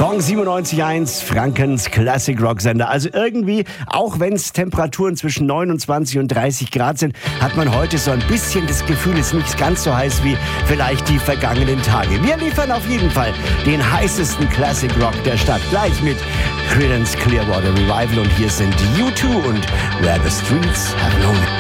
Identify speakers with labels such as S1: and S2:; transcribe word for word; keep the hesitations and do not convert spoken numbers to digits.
S1: Gong siebenundneunzig Komma eins, Frankens Classic Rock Sender. Also irgendwie, auch wenn es Temperaturen zwischen neunundzwanzig und dreißig Grad sind, hat man heute so ein bisschen das Gefühl, es ist nicht ganz so heiß wie vielleicht die vergangenen Tage. Wir liefern auf jeden Fall den heißesten Classic Rock der Stadt. Gleich mit Creedence Clearwater Revival und hier sind U zwei und Where the Streets Have Known It.